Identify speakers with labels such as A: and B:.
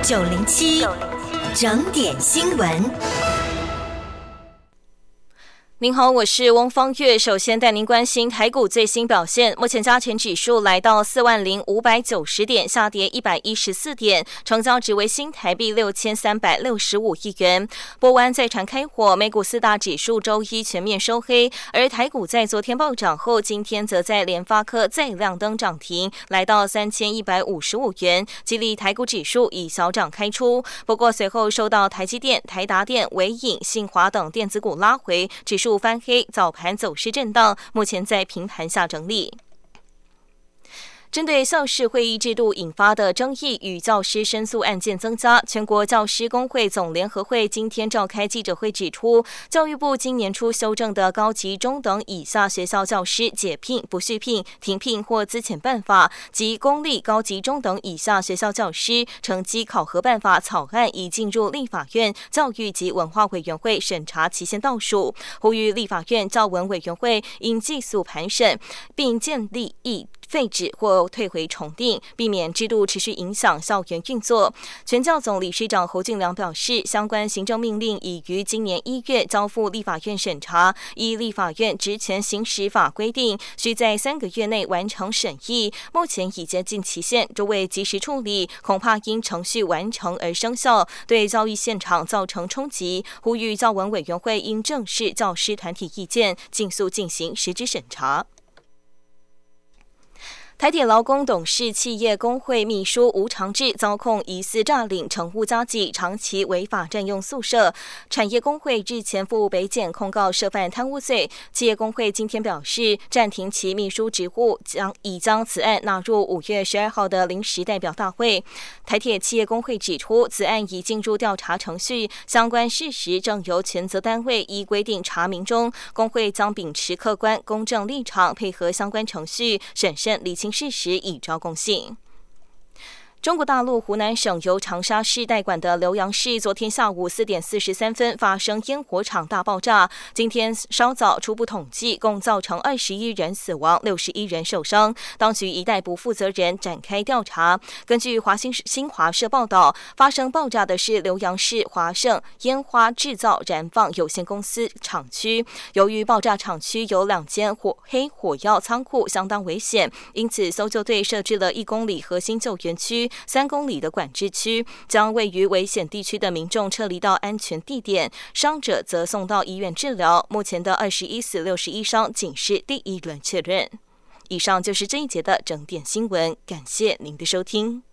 A: 907整点新闻。
B: 您好，我是翁方月。首先带您关心台股最新表现。目前加权指数来到40590点，下跌114点，成交值为新台币6365亿元。波湾再传开火，美股四大指数周一全面收黑，而台股在昨天暴涨后，今天则在联发科再亮灯涨停，来到3155元，激励台股指数以小涨开出。不过随后受到台积电、台达电、伟影、信华等电子股拉回，指数翻黑，早盘走势震荡，目前在平盘下整理。针对校事会议制度引发的争议与教师申诉案件增加，全国教师工会总联合会今天召开记者会指出，教育部今年初修正的高级中等以下学校教师解聘、不续聘、停聘或资遣办法及公立高级中等以下学校教师成绩考核办法草案已进入立法院教育及文化委员会审查期限倒数，呼吁立法院教文委员会应尽速盘审，并建立废止或退回重订，避免制度持续影响校园运作。全教总理事长侯俊良表示，相关行政命令已于今年1月交付立法院审查，依立法院职权行使法规定，需在3个月内完成审议。目前已接近期限，若未及时处理，恐怕因程序完成而生效，对教育现场造成冲击。呼吁教文委员会应正视教师团体意见，尽速进行实质审查。台铁劳工董事企业工会秘书吴长志遭控疑似诈领乘务加给，长期违法占用宿舍。产业工会日前赴北检控告涉犯贪污罪。企业工会今天表示，暂停其秘书职务，已将此案纳入5月12号的临时代表大会。台铁企业工会指出，此案已进入调查程序，相关事实正由权责单位依规定查明中。工会将秉持客观公正立场，配合相关程序审慎厘清事实，以昭公信。中国大陆湖南省由长沙市代管的浏阳市，昨天下午4点43分发生烟火场大爆炸。今天稍早初步统计，共造成21人死亡，61人受伤。当局已逮捕负责人，展开调查。根据新华社报道，发生爆炸的是浏阳市华盛烟花制造燃放有限公司厂区。由于爆炸厂区有2间黑火药仓库，相当危险，因此搜救队设置了1公里核心救援区。3公里的管制区，将位于危险地区的民众撤离到安全地点，伤者则送到医院治疗。目前的21死61伤仅是第1轮确认。以上就是这一节的整点新闻，感谢您的收听。